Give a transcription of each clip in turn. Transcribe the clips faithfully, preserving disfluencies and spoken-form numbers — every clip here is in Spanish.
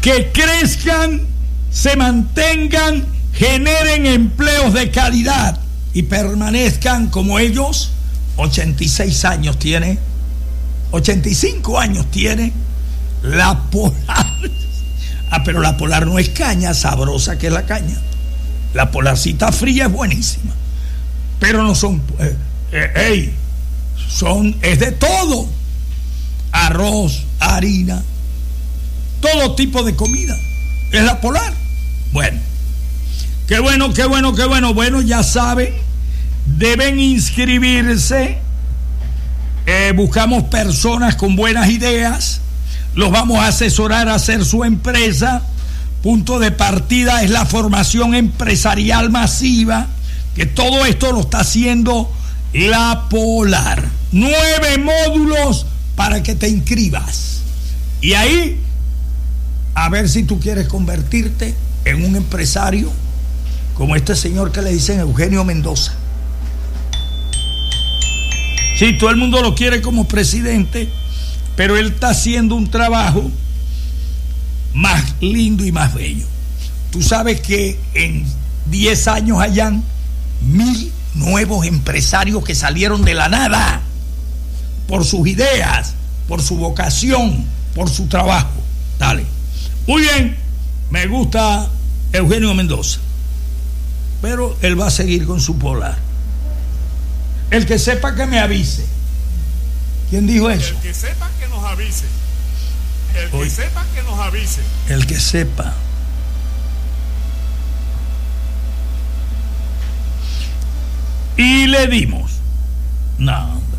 que crezcan, se mantengan, generen empleos de calidad y permanezcan como ellos. ochenta y seis años tiene, ochenta y cinco años tiene la Polar. Ah, pero la Polar no es caña, sabrosa que es la caña. La Polarcita fría es buenísima, pero no son, eh, eh, hey, son, es de todo: arroz, harina, todo tipo de comida. Es la Polar. Bueno, qué bueno, qué bueno, qué bueno. Bueno, ya saben, deben inscribirse. Eh, buscamos personas con buenas ideas. Los vamos a asesorar a hacer su empresa. Punto de partida es la formación empresarial masiva, que todo esto lo está haciendo la Polar. Nueve módulos para que te inscribas. Y ahí, a ver si tú quieres convertirte en un empresario como este señor que le dicen Eugenio Mendoza. Sí, todo el mundo lo quiere como presidente, pero él está haciendo un trabajo más lindo y más bello. Tú sabes que en diez años hayan mil nuevos empresarios que salieron de la nada por sus ideas, por su vocación, por su trabajo. Dale. Muy bien, me gusta Eugenio Mendoza, pero él va a seguir con su Polar. El que sepa que me avise. ¿Quién dijo eso? El que sepa que nos avise. El que Oye, sepa que nos avise. El que sepa. Y le dimos. No, hombre.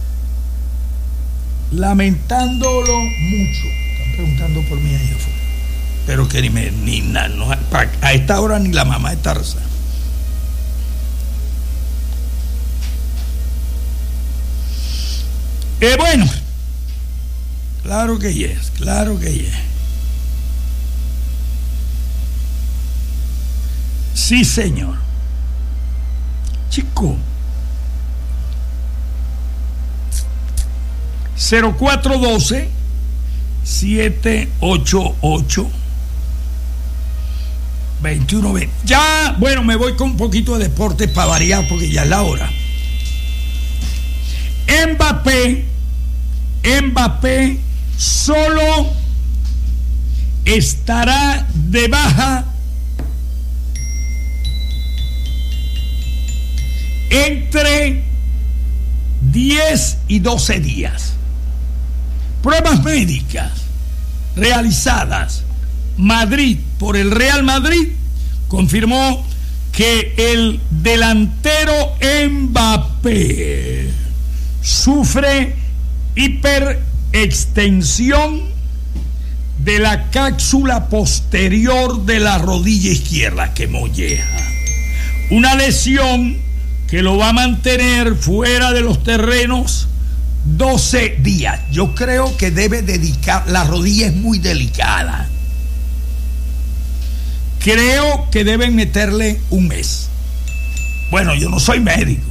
Lamentándolo mucho. Están preguntando por mí allá afuera. Pero que ni me, ni nada, no, a esta hora ni la mamá de Tarzán. Eh, bueno, claro que yes, claro que yes. Sí, señor. Chico. cero cuatro uno dos, siete ocho ocho, dos uno dos cero. Ya, bueno, me voy con un poquito de deporte para variar porque ya es la hora. Mbappé, Mbappé solo estará de baja entre diez y doce días. Pruebas médicas realizadas Madrid por el Real Madrid confirmó que el delantero Mbappé sufre hiperextensión de la cápsula posterior de la rodilla izquierda, que molleja. Una lesión que lo va a mantener fuera de los terrenos doce días. Yo creo que debe dedicar, la rodilla es muy delicada. Creo que deben meterle un mes. Bueno, yo no soy médico.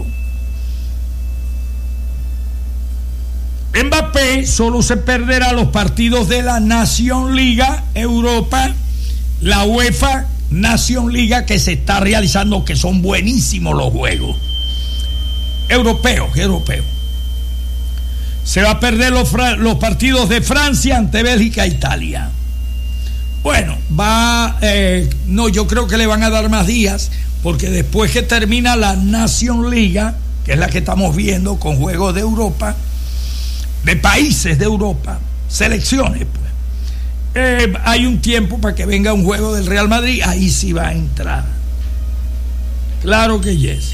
Mbappé solo se perderá los partidos de la Nation Liga Europa, la UEFA Nation Liga, que se está realizando, que son buenísimos los juegos. Europeos, europeos. Se va a perder los, los partidos de Francia ante Bélgica e Italia. Bueno, va, eh, no, yo creo que le van a dar más días, porque después que termina la Nation Liga, que es la que estamos viendo con juegos de Europa, de países de Europa, selecciones, pues, eh, hay un tiempo para que venga un juego del Real Madrid, ahí sí va a entrar. Claro que yes.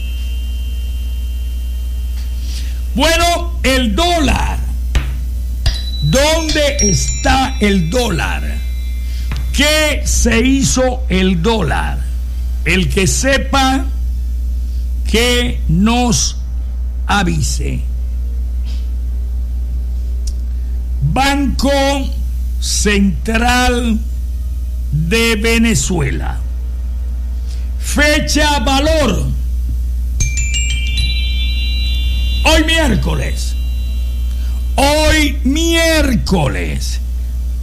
Bueno, el dólar. ¿Dónde está el dólar? ¿Qué se hizo el dólar? El que sepa, que nos avise. Banco Central de Venezuela. Fecha valor. Hoy miércoles. Hoy miércoles.